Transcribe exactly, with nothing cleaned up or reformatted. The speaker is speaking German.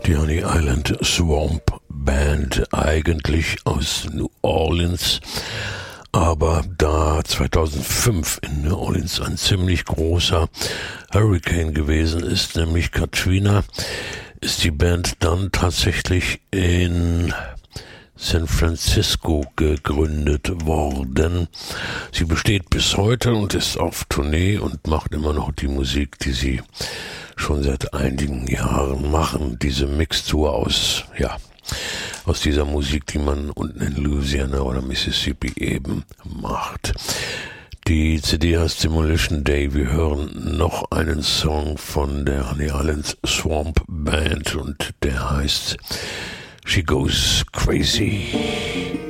Die Honey Island Swamp Band, eigentlich aus New Orleans, aber da zweitausendfünf in New Orleans ein ziemlich großer Hurricane gewesen ist, nämlich Katrina, ist die Band dann tatsächlich in San Francisco gegründet worden. Sie besteht bis heute und ist auf Tournee und macht immer noch die Musik, die sie schon seit einigen Jahren machen. Diese Mixtur aus, ja, aus dieser Musik, die man unten in Louisiana oder Mississippi eben macht. Die C D heißt Demolition Day. Wir hören noch einen Song von der Honey Island Swamp Band und der heißt She Goes Crazy.